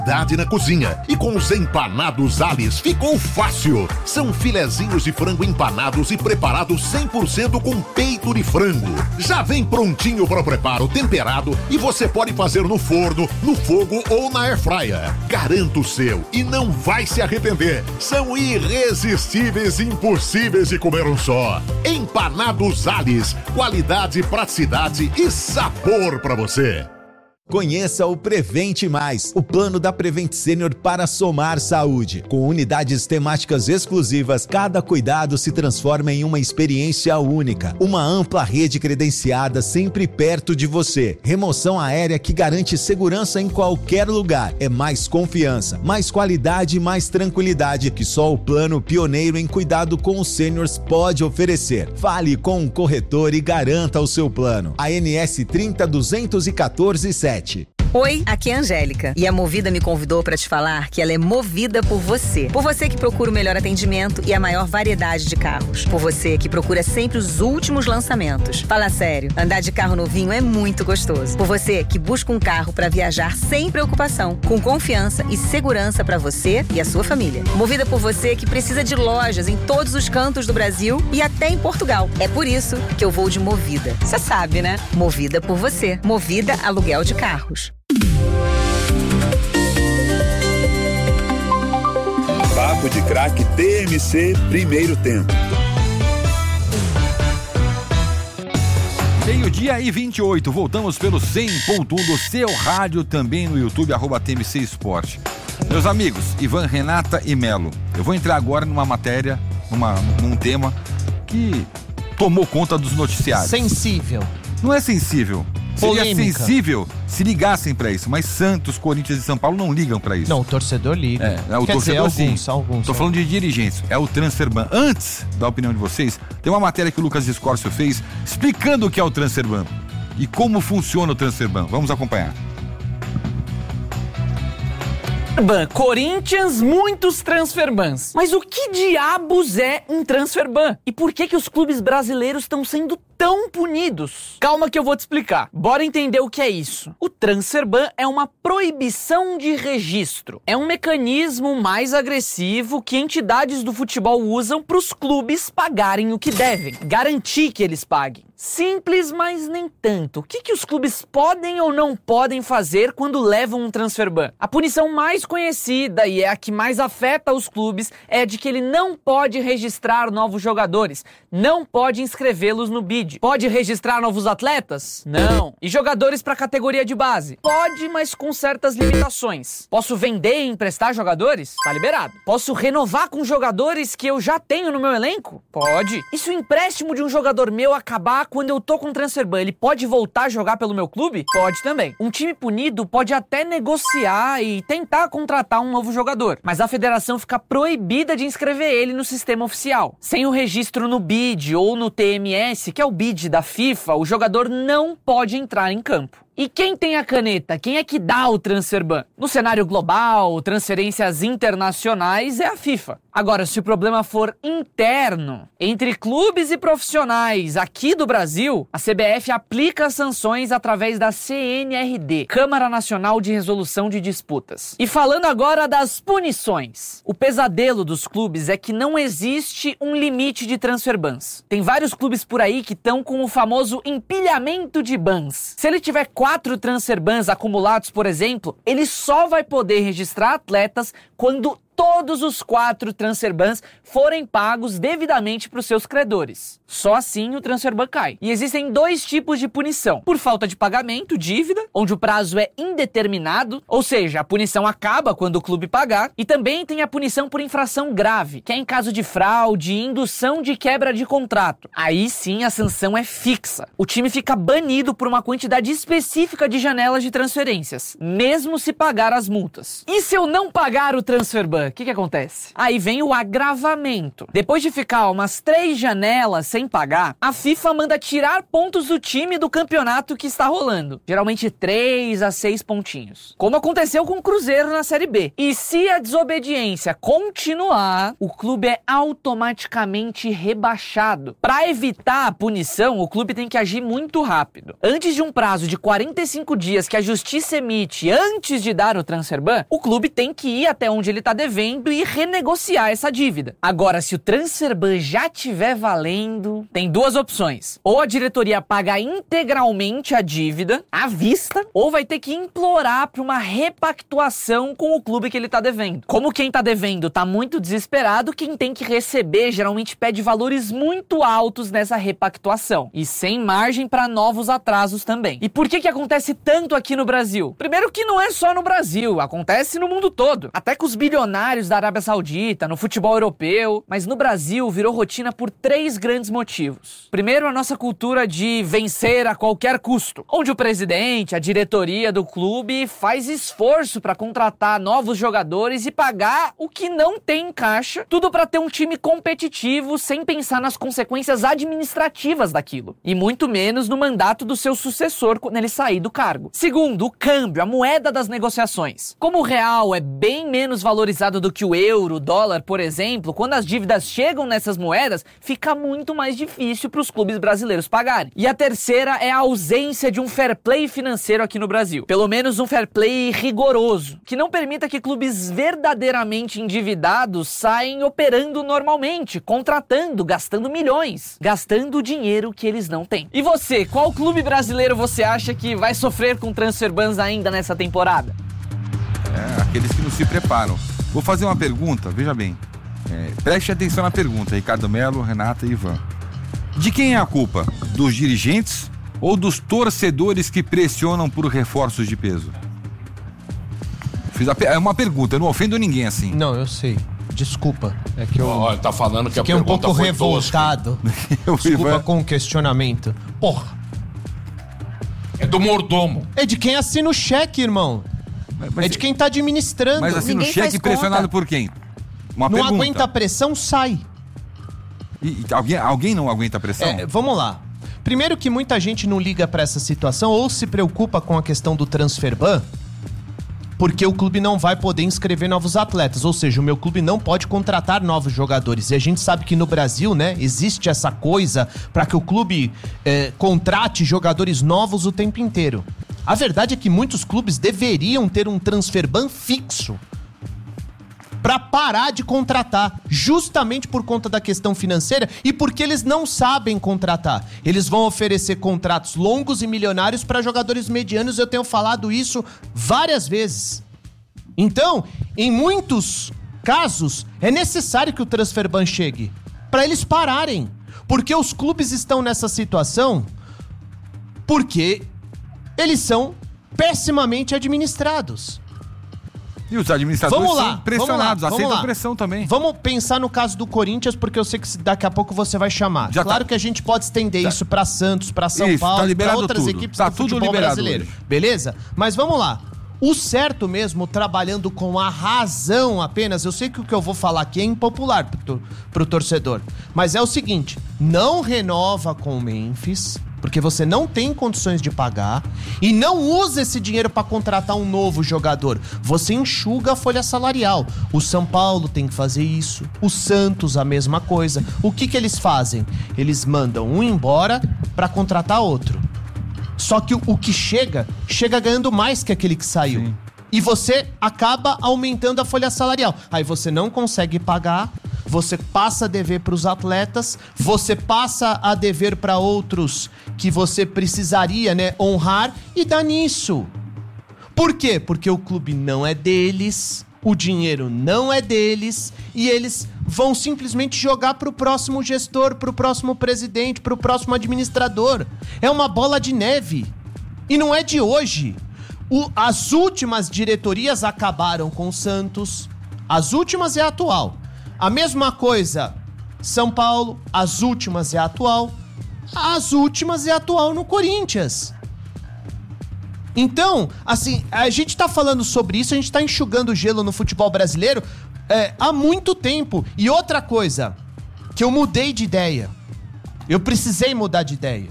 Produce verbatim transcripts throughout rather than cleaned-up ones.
na cozinha. E com os empanados Alice ficou fácil. São filezinhos de frango empanados e preparados cem por cento com peito de frango. Já vem prontinho para o preparo, temperado, e você pode fazer no forno, no fogo ou na airfryer. Garanta o seu e não vai se arrepender. São irresistíveis e impossíveis de comer um só. Empanados Alice, qualidade, praticidade e sabor para você. Conheça o Prevente Mais, o plano da Prevent Senior para somar saúde. Com unidades temáticas exclusivas, cada cuidado se transforma em uma experiência única. Uma ampla rede credenciada sempre perto de você. Remoção aérea que garante segurança em qualquer lugar. É mais confiança, mais qualidade e mais tranquilidade que só o plano pioneiro em cuidado com os sêniors pode oferecer. Fale com o corretor e garanta o seu plano. A N S trinta duzentos e quatorze sete. Oi, aqui é a Angélica e a Movida me convidou para te falar que ela é movida por você. Por você que procura o melhor atendimento e a maior variedade de carros. Por você que procura sempre os últimos lançamentos. Fala sério, andar de carro novinho é muito gostoso. Por você que busca um carro para viajar sem preocupação, com confiança e segurança para você e a sua família. Movida por você que precisa de lojas em todos os cantos do Brasil e até em Portugal. É por isso que eu vou de Movida. Você sabe, né? Movida por você. Movida Aluguel de Carros. Papo de Craque T M C, primeiro tempo. Meio-dia e vinte e oito, voltamos pelo cem ponto um do seu rádio, também no YouTube, arroba T M C Esporte. Meus amigos, Ivan, Renata e Melo, eu vou entrar agora numa matéria, numa, num tema que tomou conta dos noticiários. Sensível. Não é sensível. Seria Polêmica. sensível se ligassem pra isso, mas Santos, Corinthians e São Paulo não ligam pra isso. Não, o torcedor liga. É, é o Quer torcedor dizer, alguns, sim. alguns. Tô falando de dirigentes, é o Transferban. Antes da opinião de vocês, tem uma matéria que o Lucas Escórcio fez explicando o que é o Transferban e como funciona o Transferban. Vamos acompanhar. Ban, Corinthians, muitos transferbans. Mas o que diabos é um transferban? E por que que os clubes brasileiros estão sendo tão punidos? Calma que eu vou te explicar. Bora entender o que é isso. O transferban é uma proibição de registro. É um mecanismo mais agressivo que entidades do futebol usam para os clubes pagarem o que devem. Garantir que eles paguem. Simples, mas nem tanto. O que que os clubes podem ou não podem fazer quando levam um transferban? A punição mais conhecida e é a que mais afeta os clubes é de que ele não pode registrar novos jogadores, não pode inscrevê-los no B I D. Pode registrar novos atletas? Não. E jogadores para categoria de base? Pode, mas com certas limitações. Posso vender e emprestar jogadores? Tá liberado. Posso renovar com jogadores que eu já tenho no meu elenco? Pode. E se o empréstimo de um jogador meu acabar quando eu tô com transferban, ele pode voltar a jogar pelo meu clube? Pode também. Um time punido pode até negociar e tentar contratar um novo jogador, mas a federação fica proibida de inscrever ele no sistema oficial. Sem o registro no B I D ou no T M S, que é o B I D da FIFA, o jogador não pode entrar em campo. E quem tem a caneta? Quem é que dá o transferban? No cenário global, transferências internacionais, é a FIFA. Agora, se o problema for interno, entre clubes e profissionais aqui do Brasil, a C B F aplica sanções através da C N R D, Câmara Nacional de Resolução de Disputas. E falando agora das punições. O pesadelo dos clubes é que não existe um limite de transferbans. Tem vários clubes por aí que estão com o famoso empilhamento de bans. Se ele tiver quatro transferbans acumulados, por exemplo, ele só vai poder registrar atletas quando todos os quatro transferbans forem pagos devidamente para os seus credores. Só assim o transferban cai. E existem dois tipos de punição. Por falta de pagamento, dívida, onde o prazo é indeterminado, ou seja, a punição acaba quando o clube pagar. E também tem a punição por infração grave, que é em caso de fraude e indução de quebra de contrato. Aí sim a sanção é fixa. O time fica banido por uma quantidade específica de janelas de transferências, mesmo se pagar as multas. E se eu não pagar o transferban? o que que acontece? Aí vem o agravamento. Depois de ficar umas três janelas sem pagar, a FIFA manda tirar pontos do time do campeonato que está rolando. Geralmente três a seis pontinhos. Como aconteceu com o Cruzeiro na Série B. E se a desobediência continuar, o clube é automaticamente rebaixado. Para evitar a punição, o clube tem que agir muito rápido. Antes de um prazo de quarenta e cinco dias que a justiça emite antes de dar o transfer ban, o clube tem que ir até onde ele está devendo e renegociar essa dívida. Agora, se o transfer ban já estiver valendo, tem duas opções. Ou a diretoria paga integralmente a dívida, à vista, ou vai ter que implorar para uma repactuação com o clube que ele está devendo. Como quem está devendo está muito desesperado, quem tem que receber geralmente pede valores muito altos nessa repactuação. E sem margem para novos atrasos também. E por que que acontece tanto aqui no Brasil? Primeiro que não é só no Brasil, acontece no mundo todo. Até com os bilionários da Arábia Saudita, no futebol europeu. Mas no Brasil virou rotina por três grandes motivos. Primeiro, a nossa cultura de vencer a qualquer custo. Onde o presidente, a diretoria do clube faz esforço para contratar novos jogadores e pagar o que não tem em caixa. Tudo para ter um time competitivo sem pensar nas consequências administrativas daquilo. E muito menos no mandato do seu sucessor quando ele sair do cargo. Segundo, o câmbio, a moeda das negociações. Como o real é bem menos valorizado do que o euro, o dólar, por exemplo, quando as dívidas chegam nessas moedas, fica muito mais difícil para os clubes brasileiros pagarem. E a terceira é a ausência de um fair play financeiro aqui no Brasil. Pelo menos um fair play rigoroso, que não permita que clubes verdadeiramente endividados saem operando normalmente, contratando, gastando milhões, gastando o dinheiro que eles não têm. E você, qual clube brasileiro você acha que vai sofrer com transfer bans ainda nessa temporada? É, aqueles que não se preparam. Vou fazer uma pergunta, veja bem. É, preste atenção na pergunta, Ricardo Melo, Renata e Ivan. De quem é a culpa? Dos dirigentes ou dos torcedores que pressionam por reforços de peso? Fiz a, é uma pergunta, eu não ofendo ninguém assim. Não, eu sei. Desculpa. É que eu. Olha, tá falando que a fiquei um pergunta pouco foi revoltado. Desculpa Ivan... com o questionamento. Porra. É do mordomo. É de quem assina o cheque, irmão. Mas, mas, é de quem tá administrando. Mas assina o cheque pressionado por quem? Uma não pergunta. aguenta a pressão, sai. E, e alguém, alguém não aguenta a pressão? É, vamos lá. Primeiro que muita gente não liga pra essa situação ou se preocupa com a questão do transfer ban, porque o clube não vai poder inscrever novos atletas, ou seja, o meu clube não pode contratar novos jogadores. E a gente sabe que no Brasil, né, existe essa coisa para que o clube é, contrate jogadores novos o tempo inteiro. A verdade é que muitos clubes deveriam ter um transfer ban fixo para parar de contratar, justamente por conta da questão financeira e porque eles não sabem contratar. Eles vão oferecer contratos longos e milionários para jogadores medianos, eu tenho falado isso várias vezes. Então, em muitos casos, é necessário que o transfer ban chegue, para eles pararem, porque os clubes estão nessa situação porque eles são pessimamente administrados. E os administradores vamos lá, são pressionados, vamos lá, vamos aceitam lá. pressão também. Vamos pensar no caso do Corinthians, porque eu sei que daqui a pouco você vai chamar. Já claro tá. que a gente pode estender tá. isso pra Santos, pra São isso, Paulo, tá pra liberado outras tudo. equipes Tá do tudo futebol liberado brasileiro. hoje. Beleza? Mas vamos lá. O certo mesmo, trabalhando com a razão apenas, eu sei que o que eu vou falar aqui é impopular pro, pro torcedor, mas é o seguinte, não renova com o Memphis, porque você não tem condições de pagar, e não usa esse dinheiro para contratar um novo jogador. Você enxuga a folha salarial. O São Paulo tem que fazer isso, o Santos a mesma coisa. O que que eles fazem? Eles mandam um embora para contratar outro. Só que o, o que chega, chega ganhando mais que aquele que saiu. Sim. E você acaba aumentando a folha salarial. Aí você não consegue pagar, você passa a dever para os atletas, você passa a dever para outros que você precisaria, né, honrar, e dá nisso. Por quê? Porque o clube não é deles, o dinheiro não é deles, e eles vão simplesmente jogar pro próximo gestor, pro próximo presidente, pro próximo administrador. É uma bola de neve. E não é de hoje. O, as últimas diretorias acabaram com o Santos. As últimas é a atual. A mesma coisa, São Paulo, as últimas é a atual. As últimas é a atual no Corinthians. Então, assim, a gente tá falando sobre isso, a gente tá enxugando gelo no futebol brasileiro é, há muito tempo. E outra coisa, que eu mudei de ideia. Eu precisei mudar de ideia.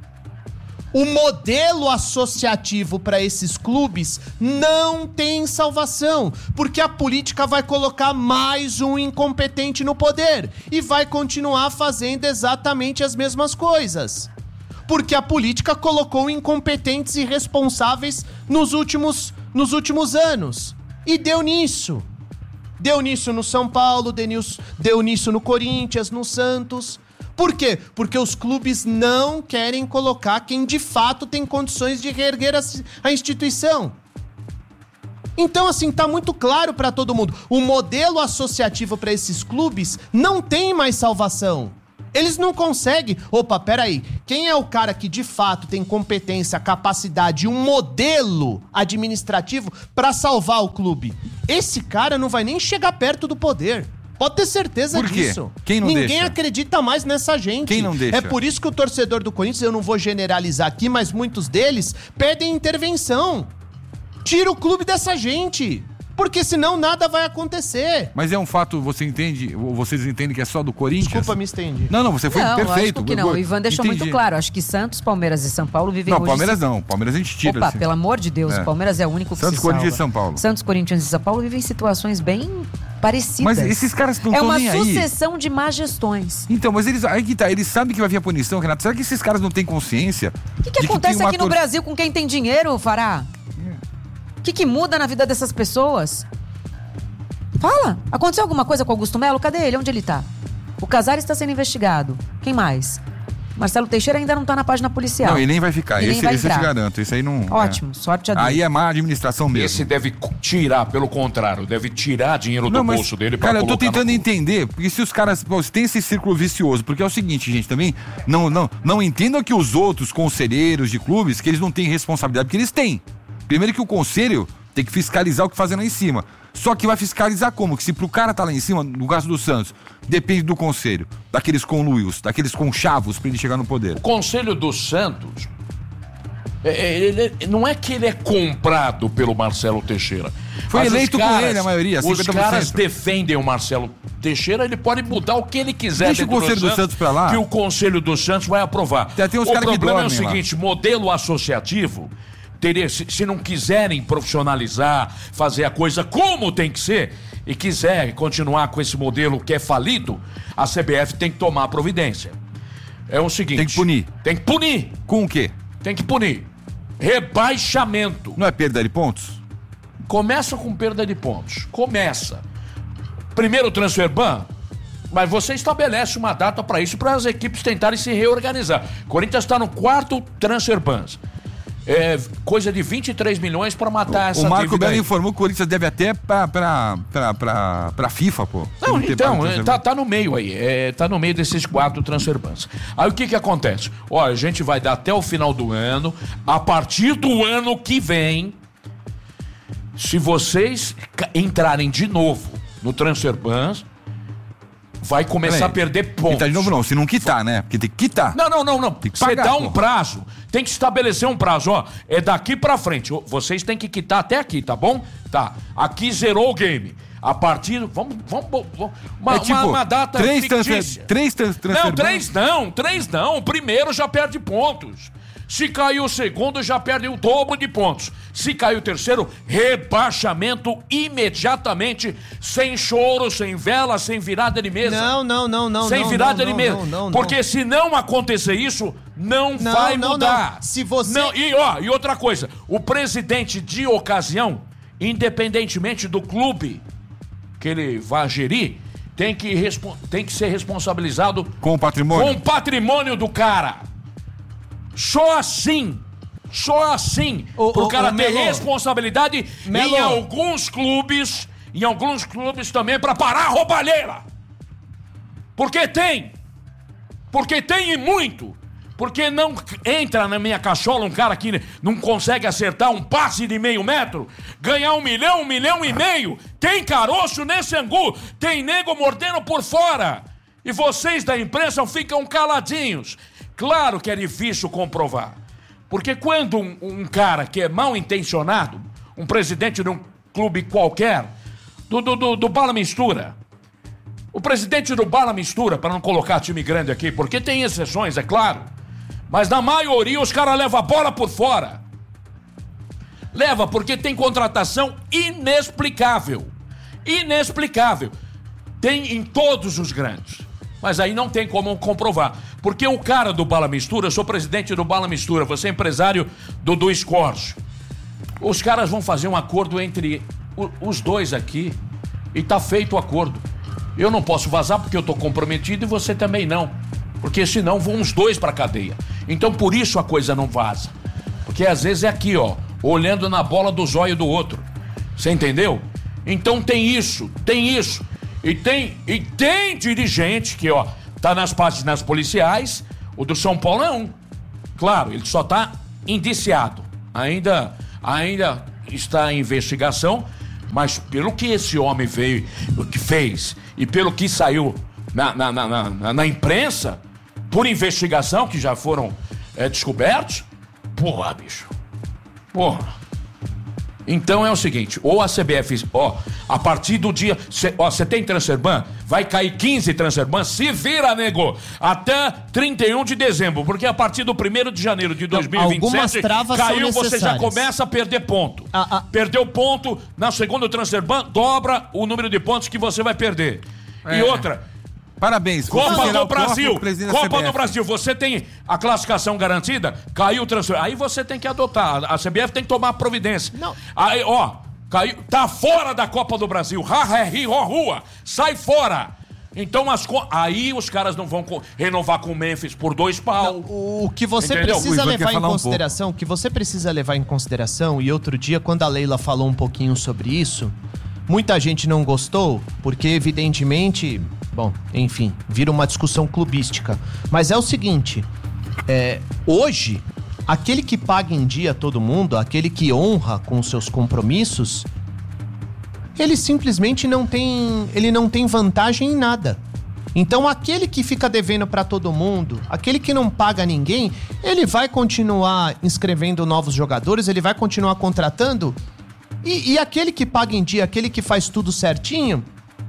O modelo associativo para esses clubes não tem salvação, porque a política vai colocar mais um incompetente no poder e vai continuar fazendo exatamente as mesmas coisas. Porque a política colocou incompetentes e irresponsáveis nos últimos, nos últimos anos. E deu nisso. Deu nisso no São Paulo, deu nisso, deu nisso no Corinthians, no Santos. Por quê? Porque os clubes não querem colocar quem de fato tem condições de reerguer a, a instituição. Então, assim, tá muito claro pra todo mundo. O modelo associativo para esses clubes não tem mais salvação. Eles não conseguem... Opa, peraí. Quem é o cara que de fato tem competência, capacidade e um modelo administrativo pra salvar o clube? Esse cara não vai nem chegar perto do poder. Pode ter certeza Por quê? disso. Quem não Ninguém deixa? acredita mais nessa gente. Quem não deixa? É por isso que o torcedor do Corinthians, eu não vou generalizar aqui, mas muitos deles pedem intervenção. Tira o clube dessa gente. Porque senão nada vai acontecer. Mas é um fato, você entende, ou vocês entendem que é só do Corinthians? Desculpa, me estendi. Não, não, você foi não, perfeito. Lógico que não. O Ivan deixou Entendi. muito claro. Acho que Santos, Palmeiras e São Paulo vivem Não, hoje... Palmeiras se- não. Palmeiras a gente tira. Opa, assim. pelo amor de Deus, É. o Palmeiras é o único que Santos, se Corinthians salva. e São Paulo. Santos, Corinthians e São Paulo vivem situações bem parecidas. Mas esses caras não É estão uma nem aí. sucessão de má gestões. Então, mas eles, aí que tá, eles sabem que vai vir a punição, Renato. Será que esses caras não têm consciência? O que, que de acontece tem uma aqui no tor- Brasil com quem tem dinheiro, Fará? O que, que muda na vida dessas pessoas? Fala. Aconteceu alguma coisa com o Augusto Melo? Cadê ele? Onde ele tá? O Casares está sendo investigado. Quem mais? Marcelo Teixeira ainda não tá na página policial. Não, e nem vai ficar. E nem Esse, vai esse eu te entrar. garanto. Esse aí não. Ótimo, sorte a Deus. Aí é má administração mesmo. Esse deve tirar, pelo contrário, deve tirar dinheiro do Não, mas, bolso dele pra cara, eu tô colocar no tentando clube. entender, porque se os caras, pô, se tem esse círculo vicioso, porque é o seguinte, gente, também, não, não, não entendam que os outros conselheiros de clubes, que eles não têm responsabilidade, porque eles têm. Primeiro que o conselho tem que fiscalizar o que fazem lá em cima. Só que vai fiscalizar como? Que se pro cara tá lá em cima, no caso do Santos, depende do conselho, daqueles conluios, daqueles conchavos pra ele chegar no poder. O Conselho do Santos, é, é, ele- não é que ele é comprado pelo Marcelo Teixeira. Foi Mas os eleito com ele, a maioria, Os cinquenta por cento. caras defendem o Marcelo Teixeira, ele pode mudar o que ele quiser. Deixa o dentro Conselho do Santos pra lá. Que o Conselho do Santos vai aprovar. Já tem uns o caras que problema é o dormem lá. seguinte, modelo associativo... Teria, se, se não quiserem profissionalizar, fazer a coisa como tem que ser, e quiser continuar com esse modelo que é falido, a C B F tem que tomar providência. É o seguinte... Tem que punir. Tem que punir. Com o quê? Tem que punir. Rebaixamento. Não é perda de pontos? Começa com perda de pontos. Começa. Primeiro transfer ban, mas você estabelece uma data para isso, para as equipes tentarem se reorganizar. Corinthians está no quarto transfer ban. É coisa de vinte e três milhões para matar essa O Marco dívida Belo aí. informou que o Corinthians deve até pra, pra, pra, pra, pra FIFA, pô. Não, ter então, pago é, transfer tá, ban. tá no meio aí, é, tá no meio desses quatro transfer bans. Aí o que que acontece? Olha, a gente vai dar até o final do ano, a partir do ano que vem, se vocês ca- entrarem de novo no transfer bans, vai começar Peraí, a perder pontos. Quitar de novo não, se não quitar, né? Porque tem que quitar. Não, não, não, não. Tem que Você pagar, dá um pô. prazo. Tem que estabelecer um prazo, ó. É daqui pra frente. Ó, vocês têm que quitar até aqui, tá bom? Tá. Aqui zerou o game. A partir... Vamos... vamos, vamos uma, É tipo, uma, uma data três fictícia. transfer- três trans- transfer Não, ban- três não. Três não. O primeiro já perde pontos. Se cair o segundo, já perde o dobro de pontos. Se cair o terceiro, rebaixamento imediatamente, sem choro, sem vela, sem virada de mesa. Não, não, não, não. Sem não, virada não, de mesa. não, não, não. Porque se não acontecer isso, não, Não, vai não, mudar. não. Se você- Não, e, ó, e outra coisa, o presidente de ocasião, independentemente do clube que ele vai gerir, tem que, respo- tem que ser responsabilizado Com o patrimônio? com o patrimônio do cara. Só assim. Só assim. Ô, pro ô, cara ô, ter Melo. responsabilidade Melo. em alguns clubes, em alguns clubes também pra parar a roubalheira. Porque tem. Porque tem e muito. Porque não entra na minha cachola um cara que não consegue acertar um passe de meio metro, ganhar um milhão, um milhão e meio. Tem caroço nesse angu, tem nego mordendo por fora. E vocês da imprensa ficam caladinhos. Claro que é difícil comprovar. Porque quando um, um cara que é mal intencionado, um presidente de um clube qualquer, do, do, do, do Bala Mistura, o presidente do Bala Mistura, para não colocar time grande aqui, porque tem exceções, é claro, mas na maioria os caras levam a bola por fora. Leva porque tem contratação inexplicável. Inexplicável. Tem em todos os grandes. Mas aí não tem como comprovar. Porque o cara do Bala Mistura, eu sou presidente do Bala Mistura, você é empresário do do Escorço. Os caras vão fazer um acordo entre o, os dois aqui e tá feito o acordo. Eu não posso vazar porque eu tô comprometido e você também não. Porque senão vão os dois pra cadeia. Então por isso a coisa não vaza. Porque às vezes é aqui, ó, olhando na bola do zóio do outro. Você entendeu? Então tem isso, tem isso. E tem, e tem dirigente que, ó, tá nas páginas policiais. O do São Paulo é um. Claro, ele só tá indiciado. Ainda, ainda está em investigação. Mas pelo que esse homem veio, o que fez, e pelo que saiu na, na, na, na, na imprensa, por investigação, que já foram é, descobertos, porra, bicho. Porra. Então é o seguinte, ou a C B F, ó, a partir do dia, cê, ó, você tem Transferban, vai cair quinze Transferban, se vira, nego, até trinta e um de dezembro, porque a partir do primeiro de janeiro de dois mil e vinte e sete, caiu, você já começa a perder ponto. Ah, ah. Perdeu ponto, na segunda Transferban, dobra o número de pontos que você vai perder. É. E outra... Parabéns. Copa do Brasil, Copa do Brasil, você tem a classificação garantida, caiu o transfer, aí você tem que adotar, a C B F tem que tomar providência. Não. Aí, ó, caiu, tá fora da Copa do Brasil, ha, ha, ri, ho, rua, sai fora. Então, as, aí os caras não vão renovar com o Memphis por dois pau. Não, o que você Entendeu? precisa levar em consideração, o que você precisa levar em consideração, e outro dia, quando a Leila falou um pouquinho sobre isso, muita gente não gostou, porque evidentemente... Bom, enfim, vira uma discussão clubística. Mas é o seguinte, é, hoje, aquele que paga em dia todo mundo, aquele que honra com os seus compromissos, ele simplesmente não tem, ele não tem vantagem em nada. Então aquele que fica devendo pra todo mundo, aquele que não paga ninguém, ele vai continuar inscrevendo novos jogadores, ele vai continuar contratando, e, e aquele que paga em dia, aquele que faz tudo certinho...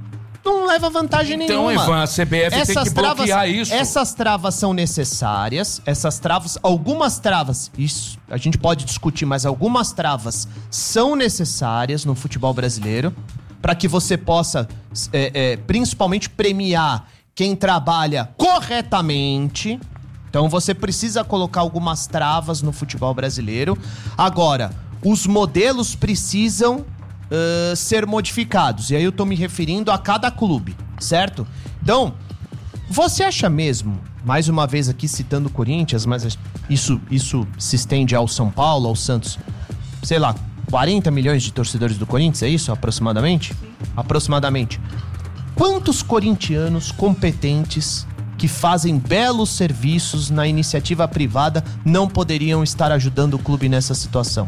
não leva vantagem então, nenhuma. Então, Ivan, a C B F essas tem que travas, bloquear isso. Essas travas são necessárias, essas travas, algumas travas, isso a gente pode discutir, mas algumas travas são necessárias no futebol brasileiro para que você possa, é, é, principalmente, premiar quem trabalha corretamente. Então, você precisa colocar algumas travas no futebol brasileiro. Agora, os modelos precisam... Uh, ser modificados. E aí eu tô me referindo a cada clube, certo? Então, você acha mesmo, mais uma vez aqui citando o Corinthians, mas isso, isso se estende ao São Paulo, ao Santos, sei lá, quarenta milhões de torcedores do Corinthians, é isso aproximadamente? Sim. Aproximadamente. Quantos corintianos competentes que fazem belos serviços na iniciativa privada não poderiam estar ajudando o clube nessa situação?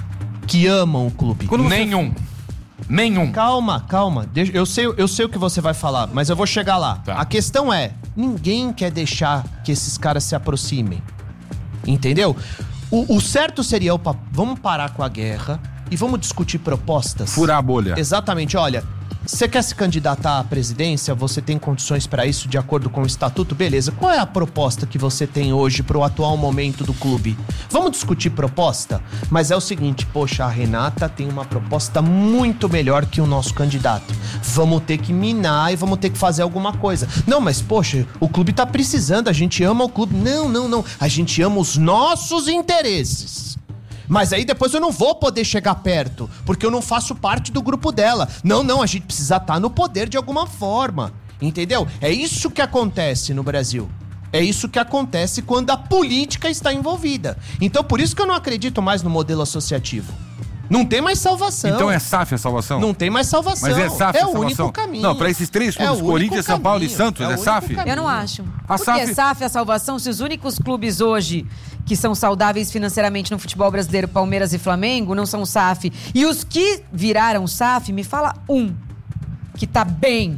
Que amam o clube. Quando Nenhum. Nenhum. Calma, calma. Deixa, eu, sei, eu sei o que você vai falar, mas eu vou chegar lá. Tá. A questão é, ninguém quer deixar que esses caras se aproximem. Entendeu? O, o certo seria, opa, vamos parar com a guerra e vamos discutir propostas. Furar a bolha. Exatamente, olha... Você quer se candidatar à presidência? Você tem condições para isso de acordo com o estatuto? Beleza. Qual é a proposta que você tem hoje para o atual momento do clube? Vamos discutir proposta? Mas é o seguinte, poxa, a Renata tem uma proposta muito melhor que o nosso candidato. Vamos ter que minar e vamos ter que fazer alguma coisa. Não, mas poxa, o clube tá precisando, a gente ama o clube. Não, não, não. A gente ama os nossos interesses. Mas aí depois eu não vou poder chegar perto, porque eu não faço parte do grupo dela. Não, não, a gente precisa estar no poder de alguma forma, entendeu? É isso que acontece no Brasil. É isso que acontece quando a política está envolvida. Então por isso que eu não acredito mais no modelo associativo. Não tem mais salvação. Então é S A F a salvação? Não tem mais salvação. Mas é S A F é a salvação? É o único caminho. Não, para esses três clubes, é Corinthians, São Paulo e Santos, é, é S A F? Eu não acho. A Por que S A F é a salvação se os únicos clubes hoje que são saudáveis financeiramente no futebol brasileiro, Palmeiras e Flamengo, não são S A F? E os que viraram S A F, me fala um que tá bem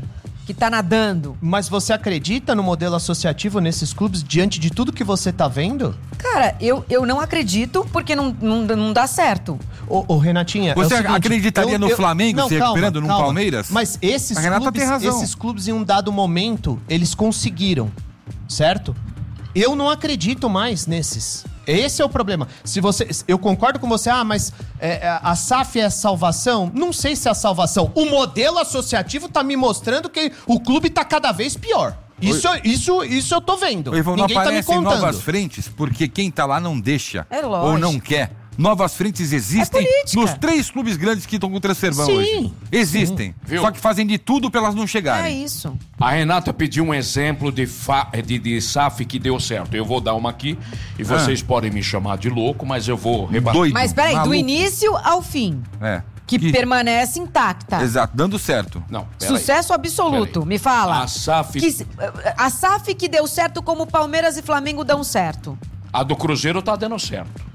que tá nadando. Mas você acredita no modelo associativo nesses clubes diante de tudo que você tá vendo? Cara, eu, eu não acredito porque não, não, não dá certo. Ô, ô Renatinha... Você é o seguinte, acreditaria eu, no eu, Flamengo não, se calma, recuperando no calma. Palmeiras? Mas esses A Renata clubes, tem razão. esses clubes em um dado momento, eles conseguiram, certo? Eu não acredito mais nesses. Esse é o problema. Se você, eu concordo com você, ah, mas é, a S A F é a salvação? Não sei se é a salvação. O modelo associativo tá me mostrando que o clube tá cada vez pior. Isso, isso, isso eu tô vendo. O Ivan, não Ninguém tá me aparecem contando. novas frentes porque quem tá lá não deixa. É lógico. Ou não quer. Novas frentes existem É política. nos três clubes grandes que estão com transfervão Sim, hoje. Existem. Viu? Só que fazem de tudo pra elas não É chegarem. isso. A Renata pediu um exemplo de, fa- de, de S A F que deu certo. Eu vou dar uma aqui e vocês podem me chamar de louco, mas eu vou rebater. Doido. Mas peraí, do maluco. início ao fim, É. que, permanece intacta. Exato, dando certo. Não, peraí. Sucesso absoluto, Peraí. me fala. A S A F... Que, a S A F que deu certo como Palmeiras e Flamengo dão certo. A do Cruzeiro tá dando certo.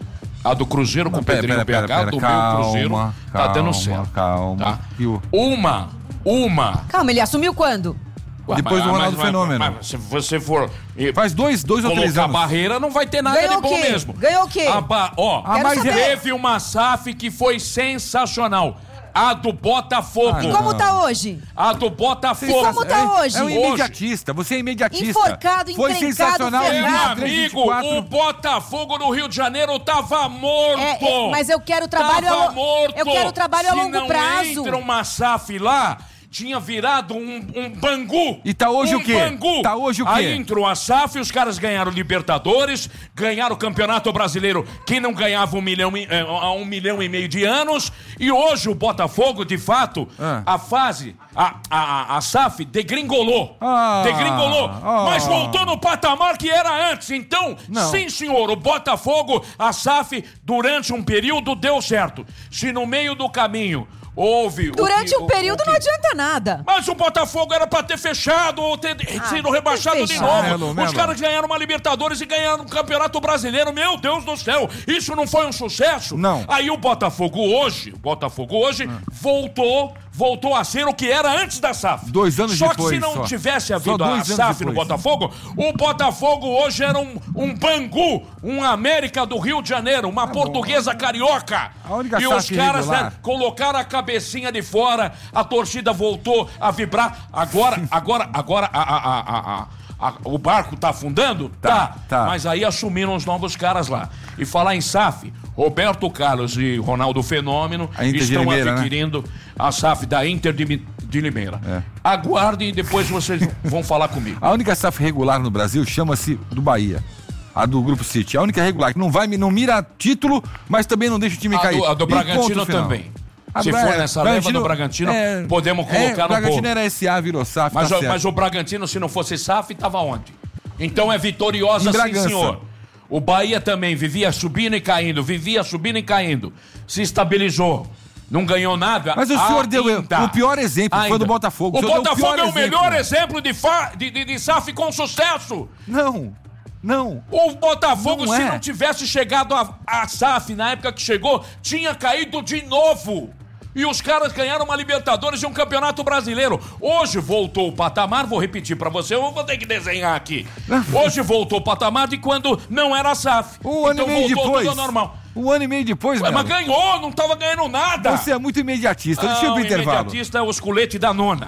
A do Cruzeiro com o Pera, Pedrinho pera, B H, pera, do calma, meu Cruzeiro, tá calma, dando certo. calma. Tá? E o- Uma, uma... Calma, ele assumiu quando? Ué, Depois do Ronaldo Fenômeno. Mas, mas se você for eh, Faz dois, dois ou três colocar anos. barreira, não vai ter nada Ganhou de bom o quê? mesmo. Ganhou o quê? A ba- ó, Ah, mas saber. teve uma S A F que foi sensacional. A do Botafogo. E como tá hoje? A do Botafogo. E como tá hoje? É um Hoje. imediatista, você é imediatista. Enforcado, Foi encrencado, sensacional. Meu ferrado. amigo, três vinte e quatro. o Botafogo no Rio de Janeiro tava morto. É, é, mas eu quero trabalho tava a lo- morto. eu quero trabalho a Se longo não prazo. entra uma S A F lá, tinha virado um, um Bangu. E tá hoje um o quê? Bangu. Tá hoje o quê? Aí entrou a S A F, os caras ganharam Libertadores, ganharam o Campeonato Brasileiro, que não ganhava um milhão, e- eh, há um milhão e meio de anos. E hoje o Botafogo, de fato, Ah. a fase, a, a, a S A F degringolou. Ah. degringolou. Ah. Mas voltou no patamar que era antes. Então, Não. sim, senhor, o Botafogo, a S A F, durante um período deu certo. Se no meio do caminho houve... o Durante que- um o- período o que- não adianta nada. Mas o Botafogo era pra ter fechado ou ter sido rebaixado de fechado. novo. Melo, Os Melo. caras ganharam uma Libertadores e ganharam um Campeonato Brasileiro. Meu Deus do céu, isso não foi um sucesso? Não. Aí o Botafogo hoje, o Botafogo hoje voltou, voltou a ser o que era antes da S A F. Dois anos só depois, que se não só. tivesse Só havido a dois S A anos F no depois. Botafogo, o Botafogo hoje era um, um Bangu, um América do Rio de Janeiro, uma portuguesa carioca. A única E S A os F caras, regular. né, colocaram a cabecinha de fora, a torcida voltou a vibrar. Agora, agora, agora, a, a, a, a, a, o barco tá afundando? Tá, tá. Mas aí assumiram os novos caras lá. E falar em S A F, Roberto Carlos e Ronaldo Fenômeno A Inter de estão Limeira, né? adquirindo a S A F da Inter de, Mi- de Limeira. É. Aguardem e depois vocês vão falar comigo. A única S A F regular no Brasil chama-se do Bahia. A do Grupo City. A única regular que não vai, não mira título, mas também não deixa o time A cair. do, a do E Bragantino ponto final. também. A Se do- for é, nessa leva do Bragantino, é, podemos é, colocar o no Bragantino bolo. era S A, virou S A F, Mas, tá o, certo. mas o Bragantino, se não fosse S A F, estava onde? Então é vitoriosa, Em sim, Bragança. senhor. O Bahia também vivia subindo e caindo, vivia subindo e caindo. Se estabilizou. Não ganhou nada. Mas o senhor deu ainda. o pior exemplo, foi Ainda. do Botafogo. O, O senhor deu o Botafogo pior é o exemplo. melhor exemplo de, fa- de, de, de S A F com sucesso. Não, não. O Botafogo, Não se é. não tivesse chegado a, a S A F na época que chegou, tinha caído de novo. E os caras ganharam uma Libertadores e um Campeonato Brasileiro. Hoje voltou o patamar, vou repetir pra você, eu vou ter que desenhar aqui. Hoje voltou o patamar de quando não era S A F. Um ano então e meio voltou depois. tudo ao normal. Um ano e meio depois, Ué, Melo. mas ganhou, não tava ganhando nada. Você é muito imediatista. Deixa eu ir Ah, pro o intervalo. imediatista é os coletes da nona.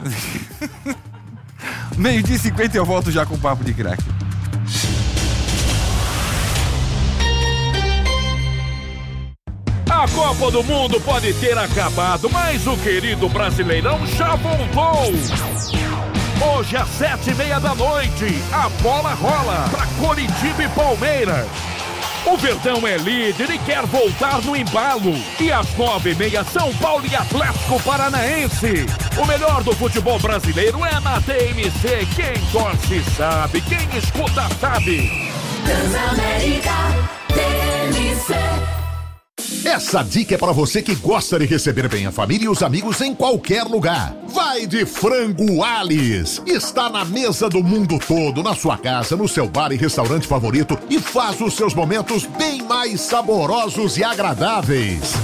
Meio-dia e cinquenta eu volto já com o Papo de Craque. A Copa do Mundo pode ter acabado, mas o querido Brasileirão já voltou. Hoje às sete e meia da noite, a bola rola para Coritiba e Palmeiras. O Verdão é líder e quer voltar no embalo. E às nove e meia, São Paulo e Atlético Paranaense. O melhor do futebol brasileiro é na T M C. Quem torce sabe, quem escuta sabe. Transamérica T M C. Essa dica é para você que gosta de receber bem a família e os amigos em qualquer lugar. Vai de Frango Alice. Está na mesa do mundo todo, na sua casa, no seu bar e restaurante favorito e faz os seus momentos bem mais saborosos e agradáveis.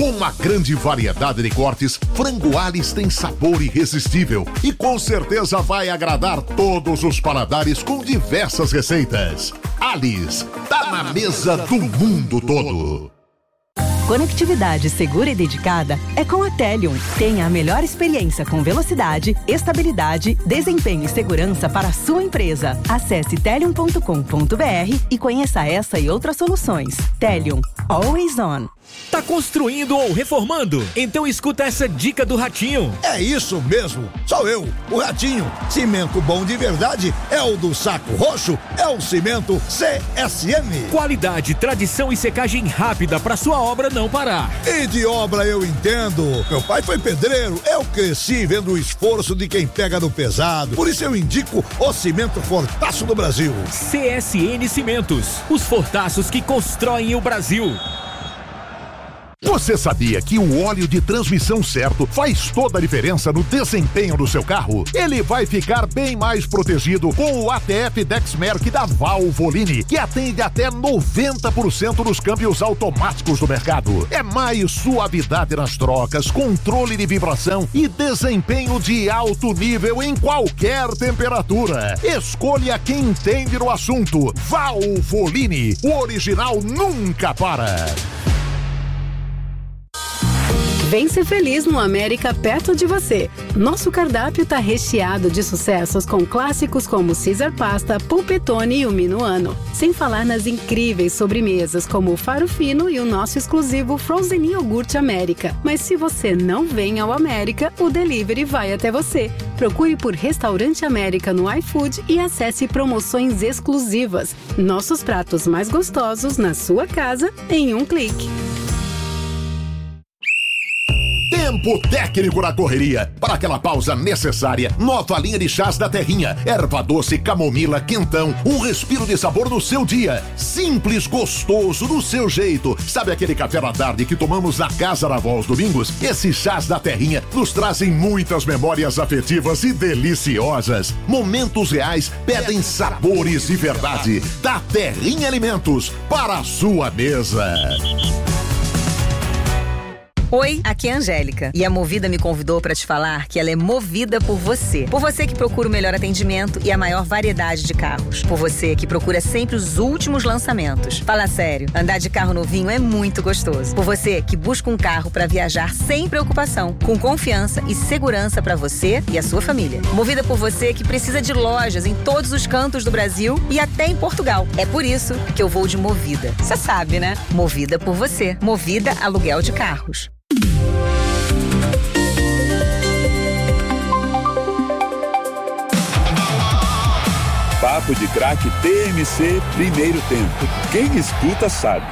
Com uma grande variedade de cortes, Frango Alice tem sabor irresistível e com certeza vai agradar todos os paladares com diversas receitas. Alice, tá na mesa do mundo todo. Conectividade segura e dedicada é com a Telium. Tenha a melhor experiência com velocidade, estabilidade, desempenho e segurança para a sua empresa. Acesse telium ponto com ponto b r e conheça essa e outras soluções. Telium, always on. Tá construindo ou reformando? Então escuta essa dica do Ratinho. É isso mesmo, sou eu, o Ratinho. Cimento bom de verdade é o do Saco Roxo, é o cimento C S M. Qualidade, tradição e secagem rápida para sua obra não parar. E de obra eu entendo. Meu pai foi pedreiro, eu cresci vendo o esforço de quem pega no pesado. Por isso eu indico o cimento Fortaço do Brasil. C S N Cimentos, os fortaços que constroem o Brasil. Você sabia que o óleo de transmissão certo faz toda a diferença no desempenho do seu carro? Ele vai ficar bem mais protegido com o A T F Dexmerc da Valvoline, que atende até noventa por cento dos câmbios automáticos do mercado. É mais suavidade nas trocas, controle de vibração e desempenho de alto nível em qualquer temperatura. Escolha quem entende no assunto. Valvoline, o original nunca para. Vem ser feliz no América perto de você. Nosso cardápio tá recheado de sucessos com clássicos como Caesar Pasta, Polpettone e o Minuano. Sem falar nas incríveis sobremesas como o Faro Fino e o nosso exclusivo Frozen Iogurte América. Mas se você não vem ao América, o delivery vai até você. Procure por Restaurante América no iFood e acesse promoções exclusivas. Nossos pratos mais gostosos na sua casa em um clique. Tempo técnico na correria. Para aquela pausa necessária, nova linha de chás da Terrinha. Erva doce, camomila, quentão. Um respiro de sabor no seu dia. Simples, gostoso, do seu jeito. Sabe aquele café da tarde que tomamos na casa da avó aos domingos? Esses chás da Terrinha nos trazem muitas memórias afetivas e deliciosas. Momentos reais pedem sabores de verdade. Da Terrinha Alimentos, para a sua mesa. Oi, aqui é a Angélica e a Movida me convidou para te falar que ela é movida por você. Por você que procura o melhor atendimento e a maior variedade de carros. Por você que procura sempre os últimos lançamentos. Fala sério, andar de carro novinho é muito gostoso. Por você que busca um carro para viajar sem preocupação, com confiança e segurança para você e a sua família. Movida por você que precisa de lojas em todos os cantos do Brasil e até em Portugal. É por isso que eu vou de Movida. Você sabe, né? Movida por você. Movida Aluguel de Carros. Papo de Craque T M C Primeiro Tempo. Quem escuta sabe.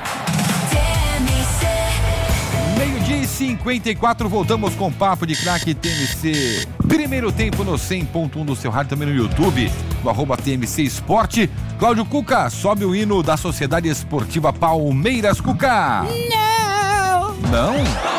Meio-dia e cinquenta e quatro, voltamos com Papo de Craque T M C Primeiro Tempo no cem ponto um do seu rádio, também no YouTube, no arroba T M C Esporte. Cláudio Cuca, sobe o hino da Sociedade Esportiva Palmeiras. Cuca! Não! Não?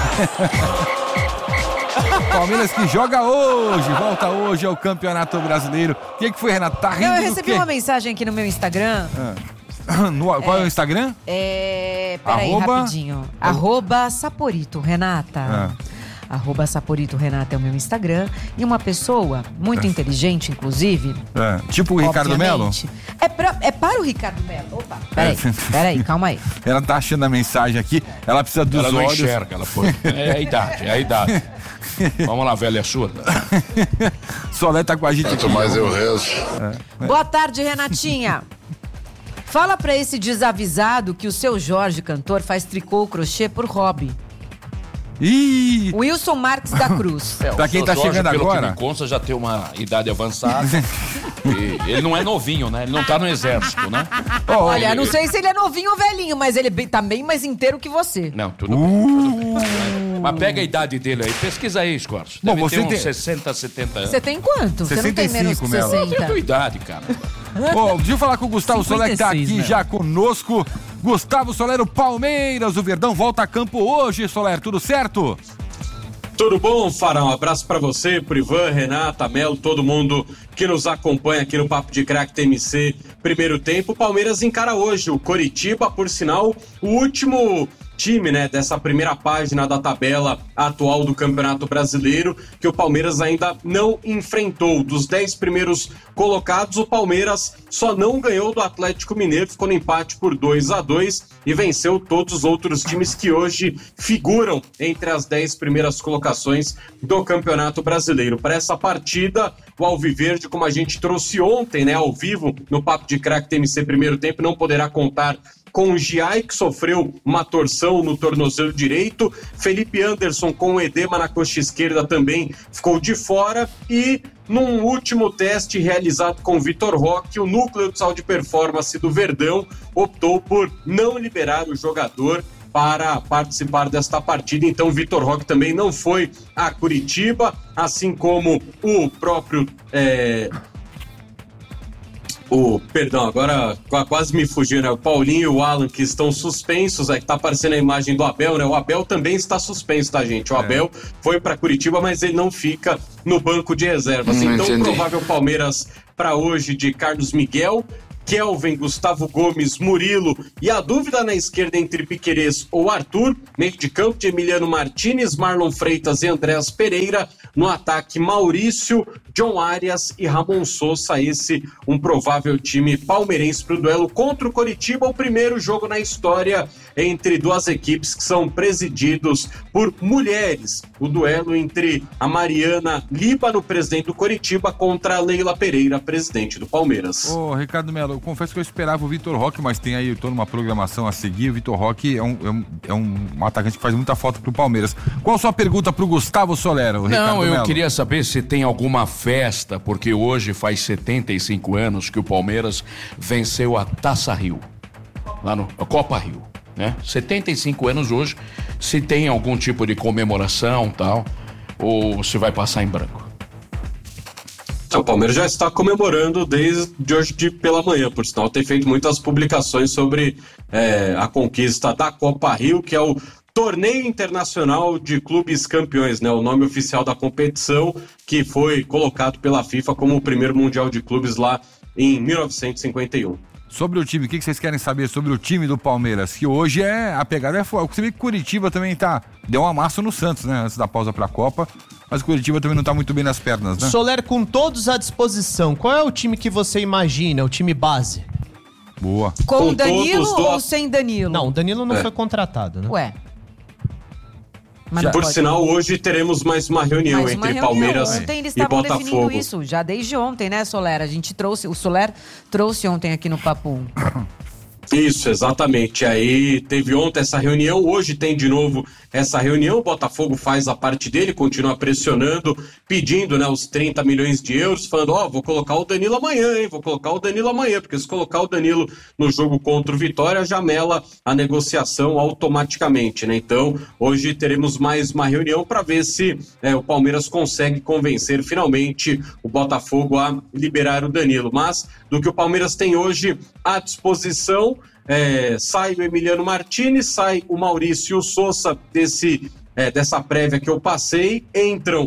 Palmeiras que joga hoje, volta hoje ao Campeonato Brasileiro. O que, que foi, Renato? Tá rindo Não, eu do recebi quê? uma mensagem aqui no meu Instagram. Ah. No, qual é, é o Instagram? É. Peraí, Arroba... rapidinho. Arroba Saporito, Renata. Ah. Arroba Saporito Renata é o meu Instagram. E uma pessoa muito É. inteligente, inclusive. É. Tipo o Ricardo Melo? obviamente, É, pra, é para o Ricardo Melo. Opa, peraí, peraí, calma aí. Ela tá achando a mensagem aqui, ela precisa dos Ela não olhos. enxerga, ela foi. É a idade, é a idade. Vamos lá, velha surda. Solé tá com a gente aqui. mais eu rezo. É. Boa tarde, Renatinha. Fala pra esse desavisado que o seu Jorge, cantor, faz tricô ou crochê por hobby. Ih! Wilson Marques da Cruz. É, Pra o quem seu tá Jorge, chegando pelo agora- que me consta, já tem uma idade avançada. E ele não é novinho, né? Ele não tá no exército, né? Olha, ele- não sei se ele é novinho ou velhinho, mas ele bem- tá bem mais inteiro que você. Não, tudo bem, tudo bem. Mas, mas pega a idade dele aí, pesquisa aí, Scorch. Bom, Deve você ter uns tem- sessenta, setenta anos. Você tem quanto? Você não tem menos que Melo. Eu tenho a sessenta. tua idade, cara. Ô, deixa eu falar com o Gustavo Soler, que tá cinquenta e seis, aqui né? já conosco. Gustavo Soler, o Palmeiras, o Verdão volta a campo hoje, Soler, tudo certo? Tudo bom, Fará? Um abraço pra você, pro Ivan, Renata, Melo, todo mundo que nos acompanha aqui no Papo de Craque T M C. Primeiro tempo, o Palmeiras encara hoje o Coritiba, por sinal, o último time, né, dessa primeira página da tabela atual do Campeonato Brasileiro, que o Palmeiras ainda não enfrentou. Dos dez primeiros colocados, o Palmeiras só não ganhou do Atlético Mineiro, ficou no empate por dois a dois e venceu todos os outros times que hoje figuram entre as dez primeiras colocações do Campeonato Brasileiro. Para essa partida, o Alviverde, como a gente trouxe ontem, né, ao vivo, no Papo de Craque T M C Primeiro Tempo, não poderá contar com o Giai, que sofreu uma torção no tornozelo direito. Felipe Anderson, com o edema na coxa esquerda, também ficou de fora. E num último teste realizado com o Vitor Roque, o núcleo de saúde e performance do Verdão optou por não liberar o jogador para participar desta partida. Então o Vitor Roque também não foi a Curitiba, assim como o próprio... É... O, perdão, agora quase me fugiu, né? O Paulinho e o Alan, que estão suspensos, aí que tá aparecendo a imagem do Abel, né? O Abel também está suspenso, tá, gente? O é. Abel foi para Curitiba, mas ele não fica no banco de reservas. Hum, então, o provável Palmeiras para hoje de Carlos Miguel, Kelvin, Gustavo Gomes, Murilo e a dúvida na esquerda entre Piquerez ou Arthur, meio de campo de Emiliano Martinez, Marlon Freitas e Andréas Pereira, no ataque Maurício, John Arias e Ramon Sousa. Esse um provável time palmeirense para o duelo contra o Coritiba, o primeiro jogo na história entre duas equipes que são presididos por mulheres. O duelo entre a Mariana Líbano, presidente do Coritiba, contra a Leila Pereira, presidente do Palmeiras. Ô, Ricardo Melo, eu confesso que eu esperava o Vitor Roque, mas tem aí toda uma programação a seguir. O Vitor Roque é um, é um, é um atacante que faz muita falta pro Palmeiras. Qual a sua pergunta pro Gustavo Solera, o Ricardo Não, eu Melo? queria saber se tem alguma festa, porque hoje faz setenta e cinco anos que o Palmeiras venceu a Taça Rio, lá no a Copa Rio, né? setenta e cinco anos hoje, se tem algum tipo de comemoração tal, ou se vai passar em branco. O Palmeiras já está comemorando desde hoje de pela manhã, por sinal, tem feito muitas publicações sobre é, a conquista da Copa Rio, que é o Torneio Internacional de Clubes Campeões, né? O nome oficial da competição, que foi colocado pela FIFA como o primeiro Mundial de Clubes lá em mil novecentos e cinquenta e um. Sobre o time, o que vocês querem saber sobre o time do Palmeiras? Que hoje é a pegada é forte. Você vê que Curitiba também tá, deu um amasso no Santos, né? Antes da pausa pra Copa. Mas o Curitiba também não tá muito bem nas pernas, né? Soler, com todos à disposição, qual é o time que você imagina, o time base? Boa. Com, Com o Danilo todos, ou sem Danilo? Não, o Danilo não É. foi contratado, né? Ué. Já, por pode... sinal, hoje teremos mais uma reunião mais uma entre reunião. Palmeiras ontem eles e estavam definindo Botafogo. isso, já desde ontem, né, Soler? A gente trouxe, o Soler trouxe ontem aqui no Papo. Isso, exatamente. Aí teve ontem essa reunião, hoje tem de novo essa reunião. O Botafogo faz a parte dele, continua pressionando, pedindo, né, os trinta milhões de euros, falando, ó, oh, vou colocar o Danilo amanhã, hein, vou colocar o Danilo amanhã, porque se colocar o Danilo no jogo contra o Vitória, já mela a negociação automaticamente, né? Então, hoje teremos mais uma reunião para ver se é, o Palmeiras consegue convencer finalmente o Botafogo a liberar o Danilo. Mas, do que o Palmeiras tem hoje à disposição, É, sai o Emiliano Martinez, sai o Maurício Sousa desse, é, dessa prévia que eu passei, entram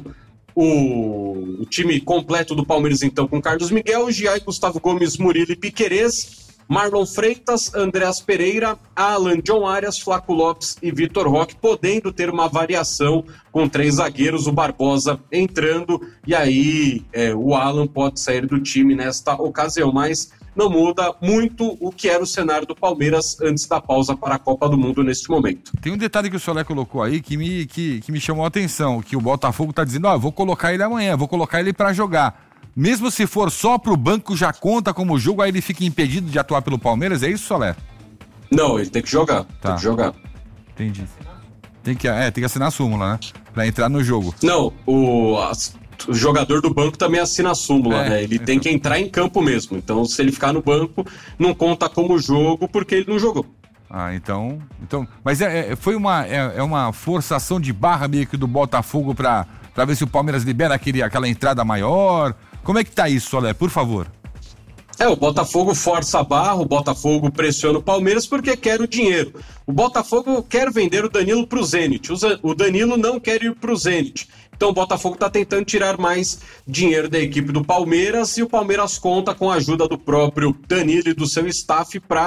o, o time completo do Palmeiras então com Carlos Miguel, Giai, Gustavo Gomes, Murilo e Piquerez, Marlon Freitas, Andréas Pereira, Alan, John Arias, Flaco Lopes e Vitor Roque, podendo ter uma variação com três zagueiros, o Barbosa entrando, e aí é, o Alan pode sair do time nesta ocasião, mas não muda muito o que era o cenário do Palmeiras antes da pausa para a Copa do Mundo neste momento. Tem um detalhe que o Soler colocou aí que me, que, que me chamou a atenção, que o Botafogo tá dizendo, ó, oh, vou colocar ele amanhã, vou colocar ele para jogar. Mesmo se for só pro banco, já conta como jogo, aí ele fica impedido de atuar pelo Palmeiras, é isso, Soler? Não, ele tem que jogar, tá. tem que jogar. Entendi. Tem que, é, tem que assinar a súmula, né? Pra entrar no jogo. Não, o... As... O jogador do banco também assina a súmula, é, né? Ele então. tem que entrar em campo mesmo. Então, se ele ficar no banco, não conta como jogo porque ele não jogou. Ah, então... então mas é, é, foi uma, é, é uma forçação de barra meio que do Botafogo pra, pra ver se o Palmeiras libera aquele, aquela entrada maior. Como é que tá isso, Soler? Por favor. É, o Botafogo força a barra, o Botafogo pressiona o Palmeiras porque quer o dinheiro. O Botafogo quer vender o Danilo pro Zenit. O Danilo não quer ir pro Zenit. Então o Botafogo está tentando tirar mais dinheiro da equipe do Palmeiras e o Palmeiras conta com a ajuda do próprio Danilo e do seu staff para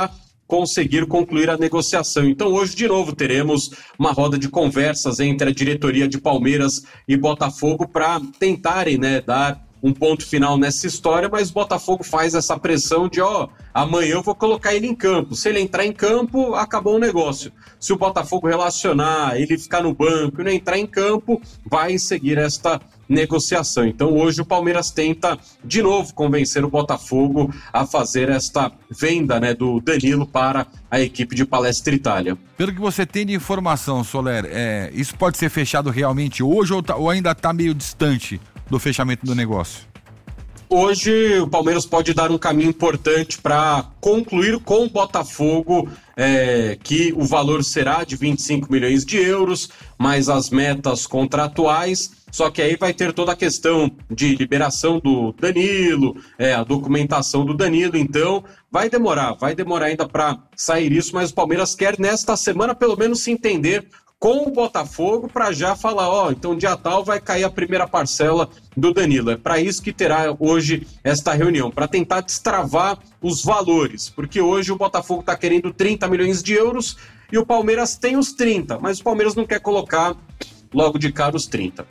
conseguir concluir a negociação. Então hoje de novo teremos uma roda de conversas entre a diretoria de Palmeiras e Botafogo para tentarem, né, dar um ponto final nessa história, mas o Botafogo faz essa pressão de, ó, amanhã eu vou colocar ele em campo. Se ele entrar em campo, acabou o negócio. Se o Botafogo relacionar, ele ficar no banco e não entrar em campo, vai seguir esta negociação. Então hoje o Palmeiras tenta de novo convencer o Botafogo a fazer esta venda, né, do Danilo para a equipe de Palestra Itália. Pelo que você tem de informação, Soler, é, isso pode ser fechado realmente hoje ou, tá, ou ainda está meio distante do fechamento do negócio? Hoje o Palmeiras pode dar um caminho importante para concluir com o Botafogo é, que o valor será de vinte e cinco milhões de euros, mais as metas contratuais, só que aí vai ter toda a questão de liberação do Danilo, é, a documentação do Danilo, então vai demorar, vai demorar ainda para sair isso, mas o Palmeiras quer nesta semana pelo menos se entender com o Botafogo para já falar, ó, então dia tal vai cair a primeira parcela do Danilo. É para isso que terá hoje esta reunião, para tentar destravar os valores, porque hoje o Botafogo está querendo trinta milhões de euros e o Palmeiras tem os trinta, mas o Palmeiras não quer colocar logo de cara os trinta.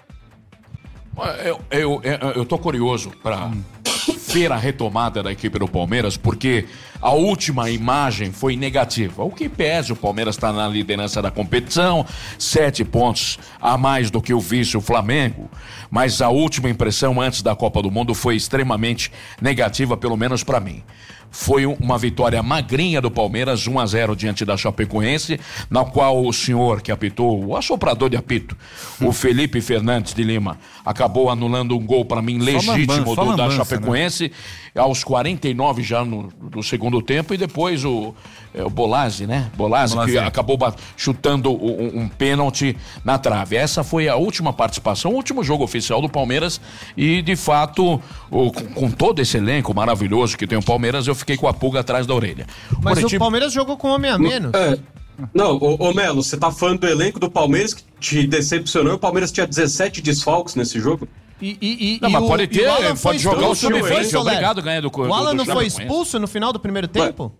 Eu, eu, eu, eu tô curioso para ver a retomada da equipe do Palmeiras, porque a última imagem foi negativa. O que pese, o Palmeiras está na liderança da competição, sete pontos a mais do que o vice, o Flamengo, mas a última impressão antes da Copa do Mundo foi extremamente negativa, pelo menos para mim. Foi uma vitória magrinha do Palmeiras, um a zero diante da Chapecoense, na qual o senhor que apitou, o assoprador de apito, o Felipe Fernandes de Lima, acabou anulando um gol para mim legítimo do, da Chapecoense, né? Aos quarenta e nove já no, do segundo tempo, e depois o, é, o Bolazzi, né? Bolazzi, Bolazzi que acabou chutando um, um pênalti na trave. Essa foi a última participação, o último jogo oficial do Palmeiras, e de fato, o, com, com todo esse elenco maravilhoso que tem o Palmeiras, eu fiquei com a pulga atrás da orelha. Mas Curitiba... o Palmeiras jogou com homem a menos. É. Não, ô, ô Melo, você tá falando do elenco do Palmeiras que te decepcionou, o Palmeiras tinha dezessete desfalques nesse jogo? E, e, e, não, e mas o, pode ter, pode jogar o sub vinte, é obrigado a ganhar do O Alan não foi expulso no final do primeiro tempo?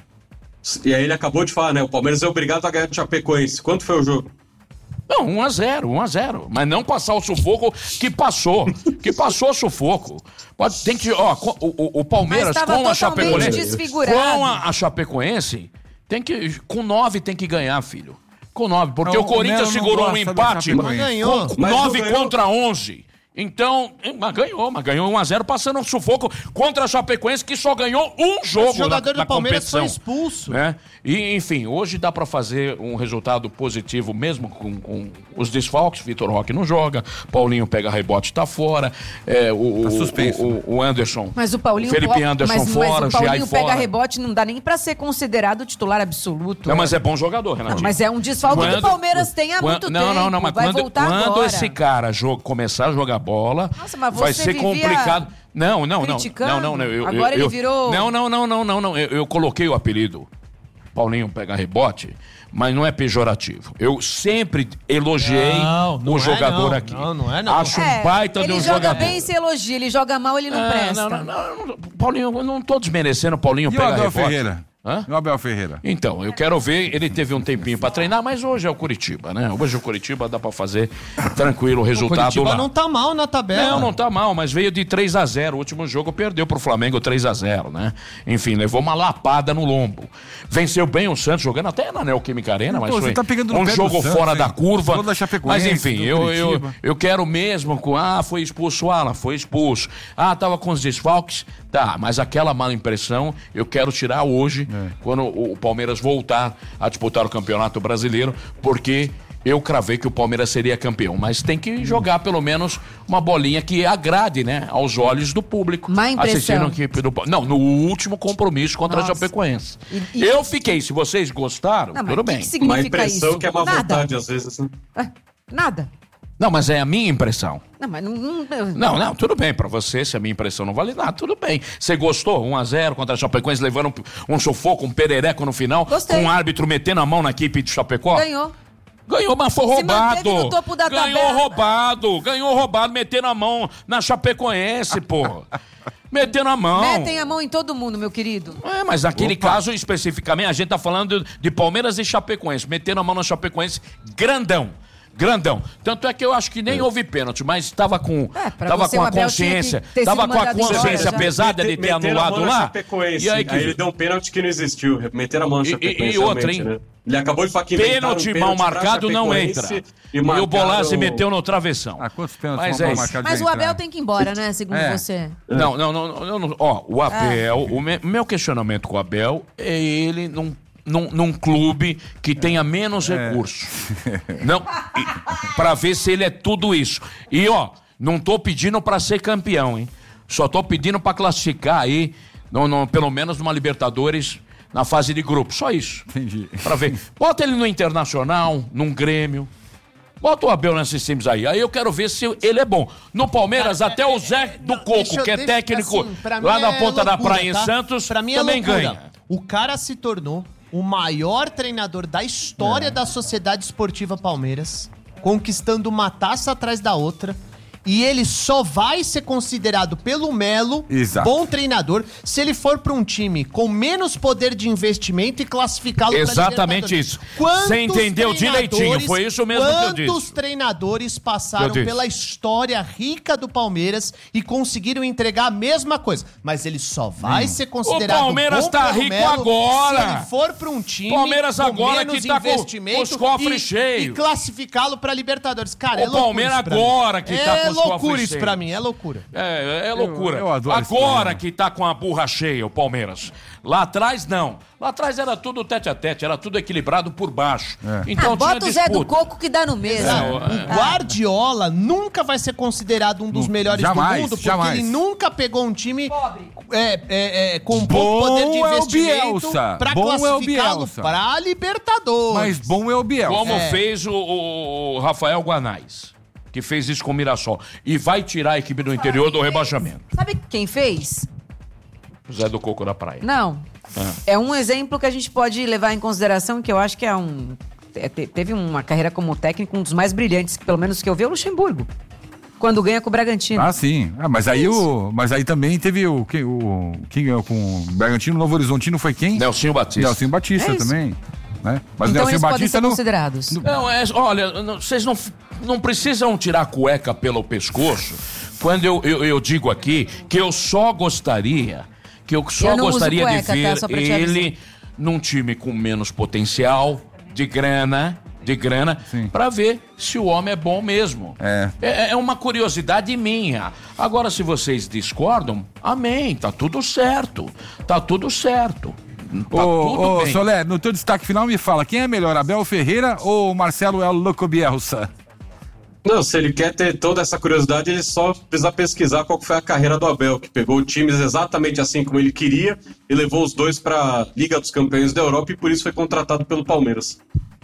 E aí ele acabou de falar, né? O Palmeiras é obrigado a ganhar do Chapecoense. Quanto foi o jogo? Não, um a zero, um a zero. Mas não passar o sufoco que passou. Que passou o sufoco. Pode, tem que, ó, o, o, o Palmeiras com a Chapecoense. Com a, a Chapecoense, tem que, com nove tem que ganhar, filho. Com nove, porque não, o Corinthians segurou um empate com nove contra onze. Então, mas ganhou, mas ganhou um a zero passando um sufoco contra a Chapecoense, que só ganhou um jogo. O jogador na, na do Palmeiras competição, foi expulso. Né? E, enfim, hoje dá pra fazer um resultado positivo mesmo com, com os desfalques. Vitor Roque não joga, Paulinho pega rebote, tá fora. É, o, tá suspenso, o, né? o, o Anderson. Mas o Paulinho Felipe Anderson mas, fora, mas o Paulinho Giai pega fora. rebote, não dá nem pra ser considerado titular absoluto. Não, mas é bom jogador, Renatinho. Não, mas é um desfalque quando, que o Palmeiras tem há quando, muito não, tempo. Não, não, mas vai quando, voltar quando agora. esse cara joga, começar a jogar bola, Nossa, mas vai você ser complicado. Não, não, não. criticando? Não, não, não. Eu, Agora eu, ele virou... Não, não, não, não, não, não. Eu, eu coloquei o apelido Paulinho pega rebote, mas não é pejorativo. Eu sempre elogiei não, não o é jogador não. aqui. Não, não é não. Acho É, um baita de um ele joga jogador. bem e se elogia, ele joga mal, ele não Ah, presta. não, não, não, Paulinho, eu não tô desmerecendo o Paulinho E o pega Abel rebote. Ferreira? Hã? E o Abel Ferreira? Então, eu quero ver, ele teve um tempinho pra treinar, mas hoje é o Curitiba, né? Hoje o Curitiba dá pra fazer tranquilo o resultado o Curitiba lá. não tá mal na tabela. Não, não tá mal, mas veio de três a zero. O último jogo perdeu pro Flamengo três a zero, né? Enfim, levou uma lapada no lombo. Venceu bem o Santos, jogando até na Neoquímica Arena, mas Pô, foi você tá pegando no um pé do jogo Santos, fora hein? da curva. Falou da Chapecoense, Mas enfim, do eu, eu, Curitiba. eu quero mesmo com... Ah, foi expulso o Alan, foi expulso. Ah, tava com os desfalques. Tá, mas aquela mala impressão eu quero tirar hoje, é. quando o Palmeiras voltar a disputar o Campeonato Brasileiro, porque eu cravei que o Palmeiras seria campeão, mas tem que jogar pelo menos uma bolinha que agrade, né, aos olhos do público. Má impressão. Assistindo a equipe do... Não, no último compromisso contra Nossa. a Chapecoense. E- e- Eu fiquei, se vocês gostaram, Não, mas tudo o que bem. que significa Uma impressão isso? que é má Nada. vontade às vezes, né? É, nada. Não, mas é a minha impressão. Não, mas não... Não, Não, não, tudo bem, pra você, se a minha impressão não vale nada, tudo bem. Você gostou? um a zero contra a Chapecoense, levando um, um sufoco, um perereco no final, Gostei. com o árbitro metendo a mão na equipe de Chapecó? Ganhou. Ganhou, mas foi Se roubado. manteve no topo da ganhou tabela. roubado, ganhou roubado, metendo a mão na Chapecoense, pô. Meteram a mão. Metem a mão em todo mundo, meu querido. É, mas naquele Opa. caso especificamente, a gente tá falando de Palmeiras e Chapecoense. Meteram a mão no Chapecoense grandão. Grandão. Tanto é que eu acho que nem houve pênalti, mas estava com, É, pra tava você, com o a Abel consciência. tinha que ter Tava sido com a mandado embora consciência já. pesada de ter Meteram a mão anulado na lá. Chapecoense. E aí, que... aí ele deu um pênalti que não existiu. Meteram a mão na E- Chapecoense. e outra, realmente, hein? né? Ele acabou de falar que inventaram Pênalti um mal pra marcado não Chapecoense entra. E, E, marcaram... o Bolazzi meteu no travessão. Ah, quantos pênaltis Mas mal é isso. marcados Mas já o Abel entraram? tem que ir embora, né? Segundo É. você. Não, não, não, não, não. Ó, o Abel, o me- meu questionamento com o Abel é ele num, num, num clube que tenha menos É. recursos. Não, e- pra ver se ele é tudo isso. E, ó, não tô pedindo pra ser campeão, hein? Só tô pedindo pra classificar aí, no, no- pelo menos numa Libertadores, na fase de grupo. Só isso. Entendi. Pra ver. Bota ele no Internacional, num Grêmio. Bota o Abel nesses times aí. Aí eu quero ver se ele é bom. No Palmeiras, até o Zé do Coco, Deixa eu- que é deixa- técnico assim, pra lá mim na é ponta da loucura, praia em tá? Santos, Pra mim é também loucura. ganha. O cara se tornou o maior treinador da história da Sociedade Esportiva Palmeiras, conquistando uma taça atrás da outra. E ele só vai ser considerado pelo Melo Exato. bom treinador se ele for para um time com menos poder de investimento e classificá-lo pra Exatamente Libertadores. isso. Quantos Você entendeu direitinho, treinadores- foi isso mesmo que eu Quantos disse. treinadores passaram Eu disse. pela história rica do Palmeiras e conseguiram entregar a mesma coisa? Mas ele só vai ser considerado O Palmeiras bom tá pelo rico Melo agora. se ele for para um time Palmeiras com agora menos que tá com investimento os cofres e, cheios. e classificá-lo para Libertadores. Cara, O é loucura Palmeiras isso pra mim. agora que tá com os É loucura cofres isso cheios. pra mim, é loucura. É, é loucura. Eu- eu adoro esse Agora programa. que tá com a burra cheia, o Palmeiras. Lá atrás, não. Lá atrás era tudo tete a tete, era tudo equilibrado por baixo. Então Ah, bota tinha o Zé do disputa. Coco que dá no mesmo. É, O Guardiola nunca vai ser considerado um dos Não, melhores jamais, do mundo, porque jamais. ele nunca pegou um time é, é, é, com pouco poder de Bom é o investimento Bielsa. pra Bom é o classificá-lo Bielsa. pra Libertadores. Mas bom é o Biel. Como É. fez o, o Rafael Guanais, que fez isso com o Mirassol. E vai tirar a equipe do interior do rebaixamento. Sabe quem fez? O Zé do Coco da Praia. Não. Ah. É um exemplo que a gente pode levar em consideração, que eu acho que é um... é, te- teve uma carreira como técnico, um dos mais brilhantes, que pelo menos que eu vi, é o Luxemburgo. Quando ganha com o Bragantino. Ah, sim. Ah, mas aí o, mas aí também teve o quem, o quem ganhou com o Bragantino, Novo Horizontino foi quem? Nelsinho Batista. Nelsinho Batista É isso. também, né? Mas Então Nelsinho eles podem Batista ser não. considerados. Não, é, olha, não- vocês não, não precisam tirar a cueca pelo pescoço quando eu, eu, eu digo aqui que eu só gostaria, que eu só Eu não uso gostaria cueca, de tá? ver Só pra te ele num time com menos potencial, de grana, de grana, pra ver se o homem é bom mesmo. É. É, é uma curiosidade minha. Agora, se vocês discordam, amém, tá tudo certo. Tá tudo certo. Tá Ô, tudo ô bem. Soler, no teu destaque final me fala, quem é melhor, Abel Ferreira ou Marcelo El Loco Bielsa? Não, se ele quer ter toda essa curiosidade, ele só precisa pesquisar qual que foi a carreira do Abel, que pegou times exatamente assim como ele queria e levou os dois para Liga dos Campeões da Europa e por isso foi contratado pelo Palmeiras.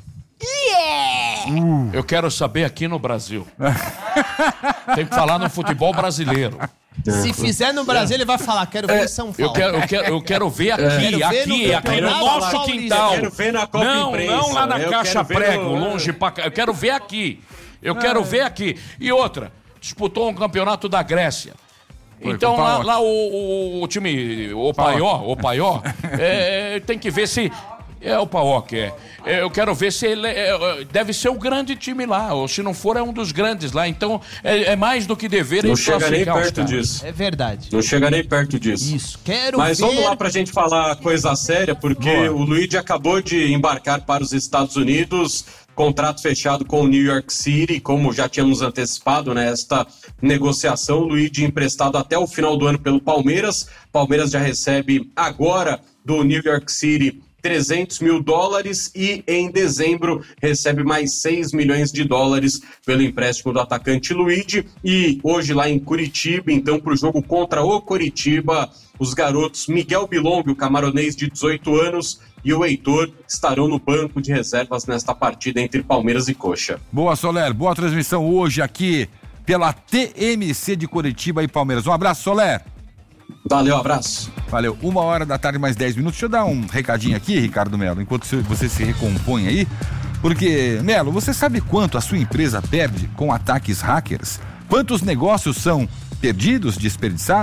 Uh. Eu quero saber aqui no Brasil. Tem que falar no futebol brasileiro. Se fizer no Brasil, ele vai falar, quero ver em São Paulo. Eu quero, eu quero, eu quero ver aqui, Quero ver aqui, no aqui no Campeonato nosso Paulista. quintal. Quero ver na Copa não, Imprensa. não lá na Eu Caixa quero ver Prego, no- longe pra cá. Eu quero ver aqui. Eu quero ver aqui. E outra, disputou um campeonato da Grécia. Foi, Então com o lá, Paok. lá o, o- o time, o Paió, o Paió, é, tem que ver se... É o Paok, é. É, Eu quero ver se ele é, é, deve ser o grande time lá, ou se não for, é um dos grandes lá. Então, é, é mais do que dever Não em chega nem classificar os perto caras. disso. É verdade. Não chega nem perto disso. Isso, quero Mas ver... vamos lá pra gente falar coisa séria, porque Boa. o Luigi acabou de embarcar para os Estados Unidos, contrato fechado com o New York City, como já tínhamos antecipado nesta negociação, o Luigi emprestado até o final do ano pelo Palmeiras. Palmeiras já recebe agora do New York City trezentos mil dólares e em dezembro recebe mais seis milhões de dólares pelo empréstimo do atacante Luigi. E hoje lá em Curitiba, então para o jogo contra o Curitiba, os garotos Miguel Bilong, o camaronês de dezoito anos, e o Heitor estarão no banco de reservas nesta partida entre Palmeiras e Coxa. Boa, Soler, boa transmissão hoje aqui pela T M C de Curitiba e Palmeiras. Um abraço, Soler. Valeu, abraço. Valeu, uma hora da tarde, mais dez minutos. Deixa eu dar um recadinho aqui, Ricardo Melo, enquanto você se recompõe aí. Porque, Melo, você sabe quanto a sua empresa perde com ataques hackers? Quantos negócios são perdidos, desperdiçados?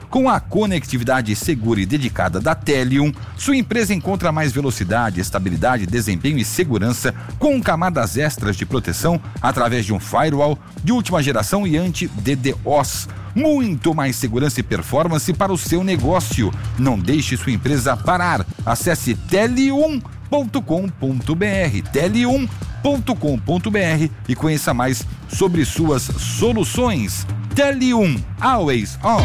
Com a conectividade segura e dedicada da Telium, sua empresa encontra mais velocidade, estabilidade, desempenho e segurança com camadas extras de proteção através de um firewall de última geração e anti-D DDoS. Muito mais segurança e performance para o seu negócio. Não deixe sua empresa parar. Acesse telium ponto com ponto br, telium ponto com ponto br e conheça mais sobre suas soluções. Telium, always on.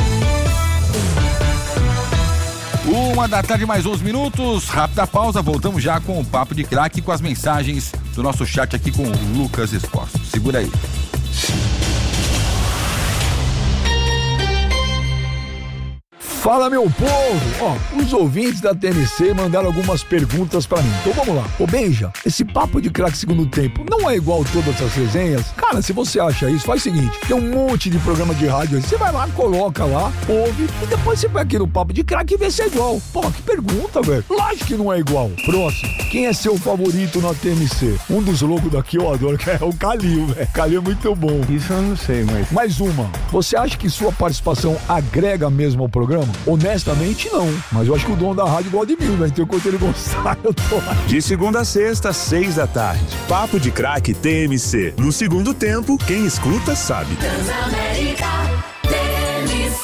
Uma da tarde, mais onze minutos. Rápida pausa, voltamos já com o Papo de Craque, com as mensagens do nosso chat aqui com o Lucas Esforço. Segura aí. Fala, meu povo! Ó, os ouvintes da T N C mandaram algumas perguntas pra mim. Então vamos lá. Ô, Benja, esse Papo de Craque segundo tempo não é igual todas as resenhas? Cara, se você acha isso, faz o seguinte, tem um monte de programa de rádio aí. Você vai lá, coloca lá, ouve, e depois você vai aqui no Papo de Craque e vê se é igual. Pô, que pergunta, velho. Lógico que não é igual. Próximo. Quem é seu favorito na T N C? Um dos loucos daqui eu adoro, que é o Calil, velho. Calil é muito bom. Isso eu não sei, mas... Mais uma. Você acha que sua participação agrega mesmo ao programa? Honestamente, não. Mas eu acho que o dono da rádio gosta de mim, velho. Então, enquanto ele gostar, eu tô lá. De segunda a sexta, seis da tarde. Papo de Craque T M C. No segundo tempo, quem escuta sabe. Transamérica T M C.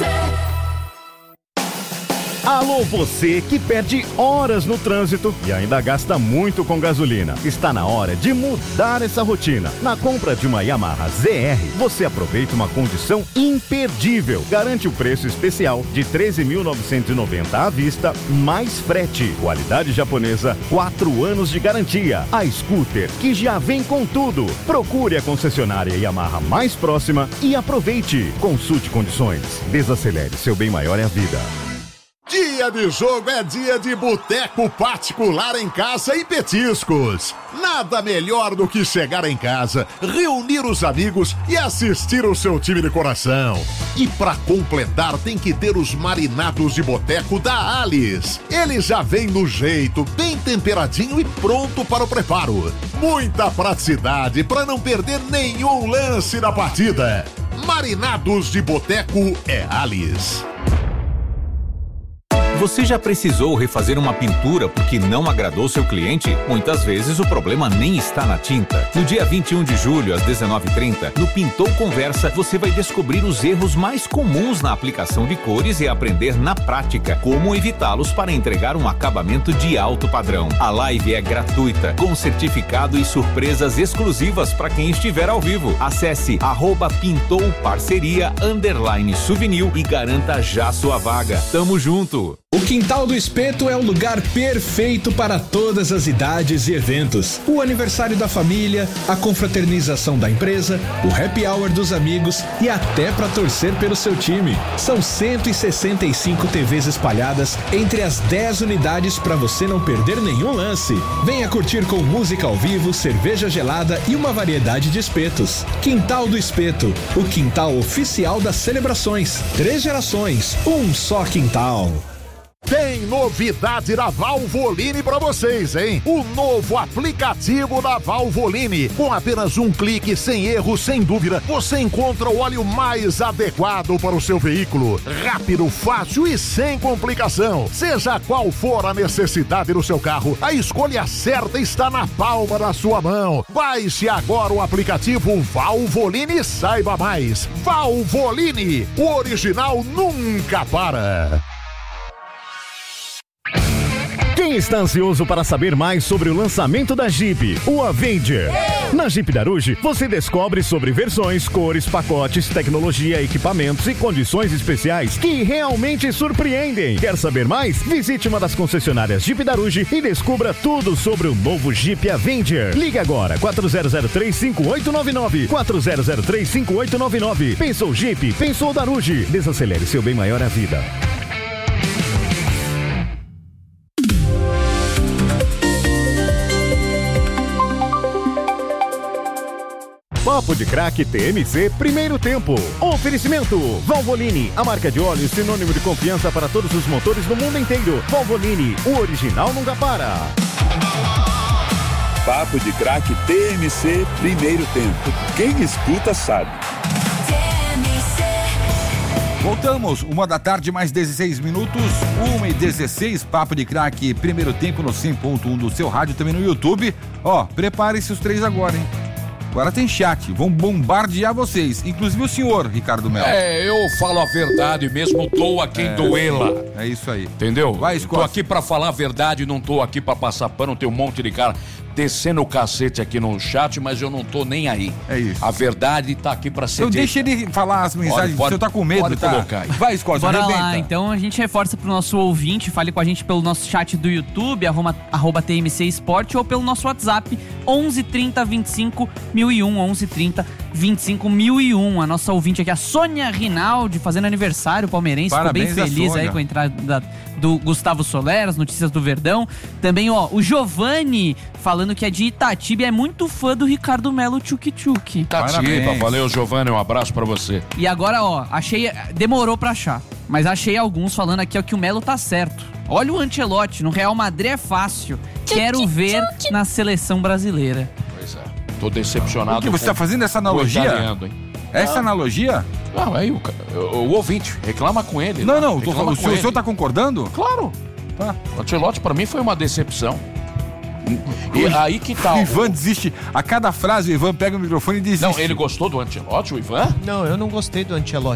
Alô, você que perde horas no trânsito e ainda gasta muito com gasolina. Está na hora de mudar essa rotina. Na compra de uma Yamaha Z R, você aproveita uma condição imperdível. Garante o preço especial de treze mil novecentos e noventa reais à vista, mais frete. Qualidade japonesa, quatro anos de garantia. A scooter que já vem com tudo. Procure a concessionária Yamaha mais próxima e aproveite. Consulte condições. Desacelere, seu bem maior é a vida. Dia de jogo é dia de boteco particular em casa e petiscos. Nada melhor do que chegar em casa, reunir os amigos e assistir o seu time de coração. E pra completar tem que ter os marinados de boteco da Alice. Ele já vem no jeito, bem temperadinho e pronto para o preparo. Muita praticidade para não perder nenhum lance da partida. Marinados de boteco é Alice. Você já precisou refazer uma pintura porque não agradou seu cliente? Muitas vezes o problema nem está na tinta. No dia vinte e um de julho, às dezenove e trinta, no Pintou Conversa, você vai descobrir os erros mais comuns na aplicação de cores e aprender na prática como evitá-los para entregar um acabamento de alto padrão. A live é gratuita, com certificado e surpresas exclusivas para quem estiver ao vivo. Acesse arroba pintou parceria underline souvenir e garanta já sua vaga. Tamo junto! O Quintal do Espeto é o lugar perfeito para todas as idades e eventos. O aniversário da família, a confraternização da empresa, o happy hour dos amigos e até para torcer pelo seu time. São cento e sessenta e cinco T Vs espalhadas entre as dez unidades para você não perder nenhum lance. Venha curtir com música ao vivo, cerveja gelada e uma variedade de espetos. Quintal do Espeto, o quintal oficial das celebrações. Três gerações, um só quintal. Tem novidade da Valvoline pra vocês, hein? O novo aplicativo da Valvoline. Com apenas um clique, sem erro, sem dúvida, você encontra o óleo mais adequado para o seu veículo. Rápido, fácil e sem complicação. Seja qual for a necessidade do seu carro, a escolha certa está na palma da sua mão. Baixe agora o aplicativo Valvoline e saiba mais. Valvoline, o original nunca para. Quem está ansioso para saber mais sobre o lançamento da Jeep, o Avenger? Na Jeep Daruge, você descobre sobre versões, cores, pacotes, tecnologia, equipamentos e condições especiais que realmente surpreendem. Quer saber mais? Visite uma das concessionárias Jeep Daruge e descubra tudo sobre o novo Jeep Avenger. Ligue agora, quatro zero zero três, cinco oito nove nove, quatro zero zero três, cinco oito nove nove. Pensou Jeep, pensou Daruge. Desacelere, seu bem maior é a vida. Papo de Craque T M C, primeiro tempo. Oferecimento Valvoline, a marca de óleo sinônimo de confiança para todos os motores do mundo inteiro. Valvoline, o original nunca para. Papo de Craque T M C, primeiro tempo. Quem escuta sabe. Voltamos, uma da tarde, mais dezesseis minutos, uma e dezesseis, Papo de Craque, primeiro tempo no cem ponto um do seu rádio, também no YouTube. Ó, preparem-se os três agora, hein? Agora tem chat, vão bombardear vocês, inclusive o senhor, Ricardo Melo. É, eu falo a verdade mesmo, doa quem é, doê-la. É isso aí. Entendeu? Vai, tô aqui pra falar a verdade, não tô aqui pra passar pano, tem um monte de cara descendo o cacete aqui no chat, mas eu não tô nem aí. É isso. A verdade tá aqui pra ser Eu dita. deixo ele falar as mensagens, Pode, o senhor tá com medo, pode tá? colocar aí. Vai, Scott, Bora arrebenta. lá, então a gente reforça pro nosso ouvinte, fale com a gente pelo nosso chat do YouTube, arroba, arroba T M C Sport, ou pelo nosso WhatsApp, onze trinta, vinte e cinco, mil e um, onze trinta, vinte e cinco, mil e um. A nossa ouvinte aqui, a Sônia Rinaldi, fazendo aniversário palmeirense, Parabéns, ficou bem feliz aí com a entrada da, do Gustavo Soler, as notícias do Verdão. Também, ó, o Giovanni, falando que é de Itatiba, é muito fã do Ricardo Melo Tchuk-Tchuk. Itatiba, valeu, Giovanni, um abraço pra você. E agora, ó, achei, demorou pra achar, mas achei alguns falando aqui, ó, que o Melo tá certo. Olha o Ancelotti, no Real Madrid é fácil. Quero ver na seleção brasileira. Pois é, tô decepcionado. O que, você tá fazendo essa analogia? Italiano, hein? Essa não. analogia? Não, aí o, o, o ouvinte, reclama com ele. Não, lá, não, tô, reclama o, com senhor, o ele. senhor tá concordando? Claro. Tá. O Ancelotti pra mim foi uma decepção. E aí que tal? O Ivan desiste. A cada frase o Ivan pega o microfone e desiste. Não, ele gostou do Ancelotti, o Ivan? Não, eu não gostei do Ancelotti.